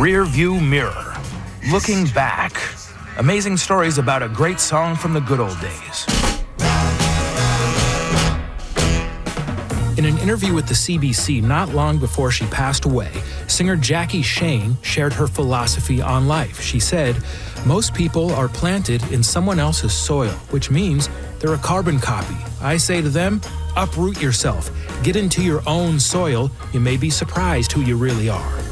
Rear View Mirror. Looking back. Amazing stories about a great song from the good old days. In an interview with the CBC not long before she passed away, singer Jackie Shane shared her philosophy on life. She said, "Most people are planted in someone else's soil, which means they're a carbon copy. I say to them, uproot yourself. Get into your own soil. You may be surprised who you really are."